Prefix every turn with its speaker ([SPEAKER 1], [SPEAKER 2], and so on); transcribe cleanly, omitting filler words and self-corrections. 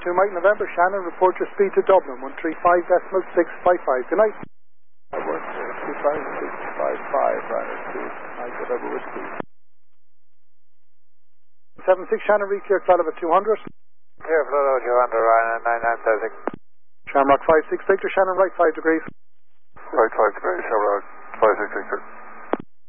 [SPEAKER 1] Mike November, Shannon, report your speed to Dublin, 135.655. Good night.
[SPEAKER 2] I work 25655, runner 2, Mike November whiskey.
[SPEAKER 1] 76 Shannon, reclear cloud of 200.
[SPEAKER 2] Clear flood out, you're under Ryan 9976.
[SPEAKER 1] Shamrock 56 Victor, Shannon, right 5 degrees.
[SPEAKER 2] Right 5 degrees, Shamrock 56 Victor.